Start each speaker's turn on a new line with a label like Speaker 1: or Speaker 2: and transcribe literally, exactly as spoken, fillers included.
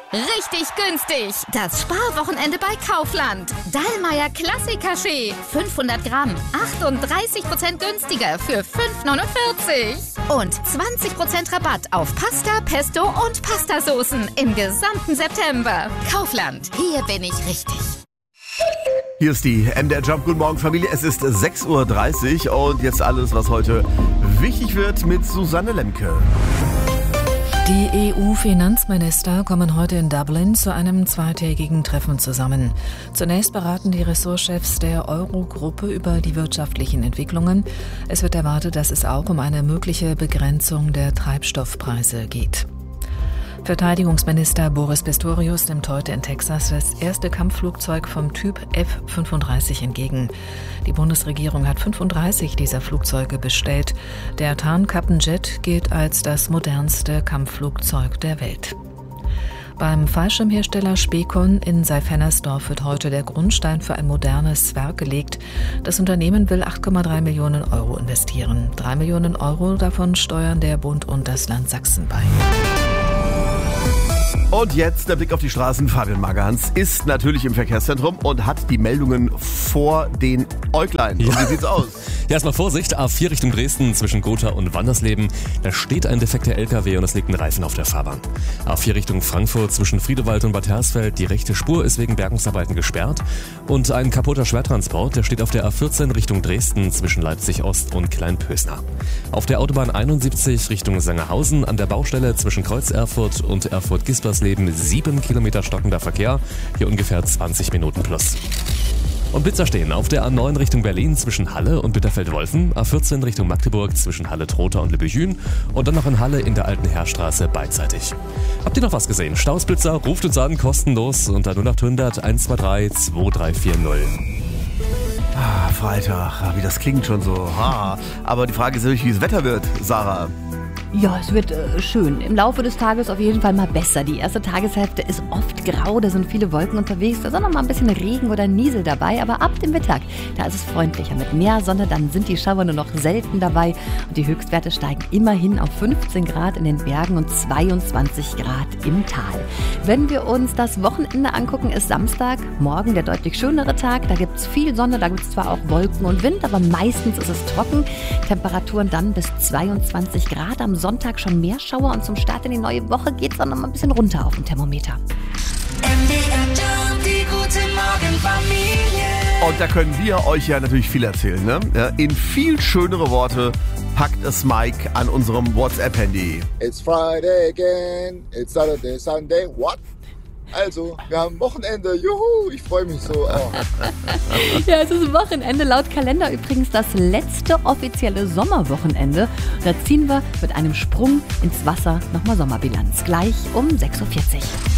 Speaker 1: Richtig günstig. Das Sparwochenende bei Kaufland. Dallmayr Klassik-Kaffee. fünfhundert Gramm. achtunddreißig Prozent günstiger für fünf neunundvierzig. Und zwanzig Prozent Rabatt auf Pasta, Pesto und Pastasoßen im gesamten September. Kaufland. Hier bin ich richtig.
Speaker 2: Hier ist die M D R Jump. Guten Morgen, Familie. Es ist sechs Uhr dreißig und jetzt alles, was heute wichtig wird mit Susanne Lemke.
Speaker 3: Die E U-Finanzminister kommen heute in Dublin zu einem zweitägigen Treffen zusammen. Zunächst beraten die Ressortchefs der Eurogruppe über die wirtschaftlichen Entwicklungen. Es wird erwartet, dass es auch um eine mögliche Begrenzung der Treibstoffpreise geht. Verteidigungsminister Boris Pistorius nimmt heute in Texas das erste Kampfflugzeug vom Typ F fünfunddreißig entgegen. Die Bundesregierung hat fünfunddreißig dieser Flugzeuge bestellt. Der Tarnkappenjet gilt als das modernste Kampfflugzeug der Welt. Beim Fallschirmhersteller Specon in Seifernersdorf wird heute der Grundstein für ein modernes Werk gelegt. Das Unternehmen will acht Komma drei Millionen Euro investieren. Drei Millionen Euro davon steuern der Bund und das Land Sachsen bei.
Speaker 2: Und jetzt der Blick auf die Straßen. Fabian Magerhans ist natürlich im Verkehrszentrum und hat die Meldungen vor den Äuglein.
Speaker 4: Ja.
Speaker 2: Und wie sieht's aus?
Speaker 4: Ja, erstmal Vorsicht, A vier Richtung Dresden zwischen Gotha und Wandersleben. Da steht ein defekter L K W und es liegt ein Reifen auf der Fahrbahn. A vier Richtung Frankfurt zwischen Friedewald und Bad Hersfeld. Die rechte Spur ist wegen Bergungsarbeiten gesperrt. Und ein kaputter Schwertransport, der steht auf der A vierzehn Richtung Dresden zwischen Leipzig Ost und Kleinpösner. Auf der Autobahn einundsiebzig Richtung Sangerhausen an der Baustelle zwischen Kreuz Erfurt und Erfurt-Gispersleben sieben Kilometer stockender Verkehr. Hier ungefähr zwanzig Minuten plus. Und Blitzer stehen auf der A neun Richtung Berlin zwischen Halle und Bitterfeld-Wolfen, A vierzehn Richtung Magdeburg zwischen Halle-Trotha und Lübbechin und dann noch in Halle in der Alten Heerstraße beidseitig. Habt ihr noch was gesehen? Stausblitzer, ruft uns an, kostenlos unter null acht hundert eins zwei drei zwei drei vier null.
Speaker 2: Ah, Freitag, wie das klingt schon so. Ah, aber die Frage ist natürlich, wie das Wetter wird, Sarah.
Speaker 5: Ja, es wird äh, schön. Im Laufe des Tages auf jeden Fall mal besser. Die erste Tageshälfte ist oft grau, da sind viele Wolken unterwegs, da ist auch noch mal ein bisschen Regen oder Niesel dabei. Aber ab dem Mittag, da ist es freundlicher mit mehr Sonne, dann sind die Schauer nur noch selten dabei. Und die Höchstwerte steigen immerhin auf fünfzehn Grad in den Bergen und zweiundzwanzig Grad im Tal. Wenn wir uns das Wochenende angucken, ist Samstag, morgen der deutlich schönere Tag. Da gibt es viel Sonne, da gibt es zwar auch Wolken und Wind, aber meistens ist es trocken. Temperaturen dann bis zweiundzwanzig Grad. Am Sonntag schon mehr Schauer und zum Start in die neue Woche geht es dann noch mal ein bisschen runter auf dem Thermometer.
Speaker 6: M D R Jump, die gute Morgenfamilie.
Speaker 2: Und da können wir euch ja natürlich viel erzählen, ne? Ja, in viel schönere Worte packt es Mike an unserem WhatsApp-Handy.
Speaker 7: It's Friday again, it's Saturday, Sunday, what? Also, wir haben Wochenende, juhu, ich freue mich so. Oh.
Speaker 5: Ja, es ist Wochenende, laut Kalender übrigens das letzte offizielle Sommerwochenende. Da ziehen wir mit einem Sprung ins Wasser nochmal Sommerbilanz, gleich um sechs Uhr vierzig.